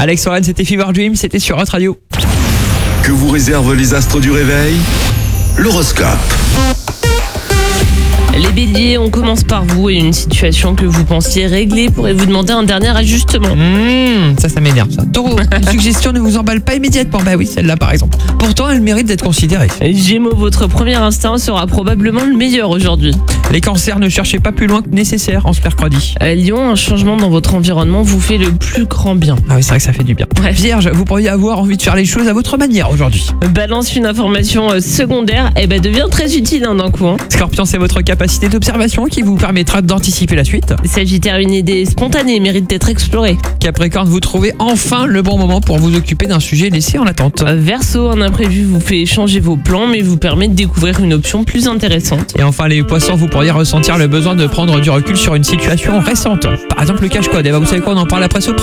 Alex Warren, c'était Fever Dream, c'était sur Hot Radio. Que vous réservent les astres du réveil? L'horoscope. Les béliers, on commence par vous et une situation que vous pensiez réglée pourrait vous demander un dernier ajustement. Ça m'énerve ça. Taureau, une suggestion ne vous emballe pas immédiatement. Bah oui, celle-là par exemple. Pourtant, elle mérite d'être considérée. Gémeaux, votre premier instinct sera probablement le meilleur aujourd'hui. Les cancers, ne cherchez pas plus loin que nécessaire en ce mercredi. Lion, un changement dans votre environnement vous fait le plus grand bien. Ah oui, c'est vrai que ça fait du bien. Ouais. Vierge, vous pourriez avoir envie de faire les choses à votre manière aujourd'hui. Balance, une information secondaire devient très utile d'un coup. Scorpion, c'est votre capacité d'observation qui vous permettra d'anticiper la suite. Sagittaire, une idée spontanée mérite d'être explorée. Capricorne, vous trouvez enfin le bon moment pour vous occuper d'un sujet laissé en attente. Verseau, un imprévu vous fait changer vos plans mais vous permet de découvrir une option plus intéressante. Et enfin les poissons, vous pourriez ressentir le besoin de prendre du recul sur une situation récente. Par exemple le cache-code, vous savez quoi, on en parle après ce prix.